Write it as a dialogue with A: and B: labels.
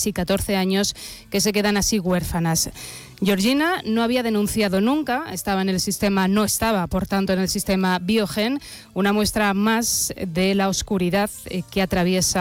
A: casi 14 años que se quedan así huérfanas. Georgina no había denunciado nunca, no estaba, por tanto, en el sistema Biogen, una muestra más de la oscuridad que atraviesa